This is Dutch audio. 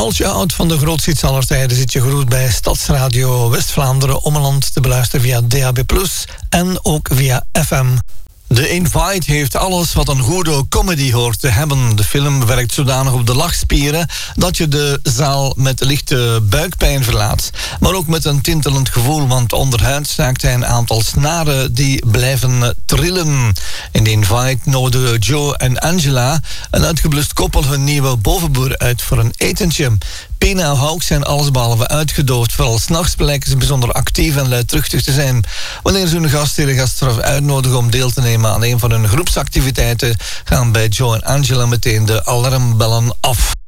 Als je houdt van de grootste hits aller tijden, zit je geroerd bij Stadsradio West-Vlaanderen Ommeland te beluisteren via DAB+, en ook via FM. The Invite heeft alles wat een goede comedy hoort te hebben. De film werkt zodanig op de lachspieren dat je de zaal met lichte buikpijn verlaat. Maar ook met een tintelend gevoel, want onderhuid raakt hij een aantal snaren die blijven trillen. In The Invite nodigen Joe en Angela, een uitgeblust koppel, hun nieuwe bovenboer uit voor een etentje. Pena en Hawk zijn allesbehalve uitgedoofd. Vooral 's nachts blijken ze bijzonder actief en luidruchtig te zijn. Wanneer ze hun gast uitnodigen om deel te nemen aan een van hun groepsactiviteiten, gaan bij Joe en Angela meteen de alarmbellen af.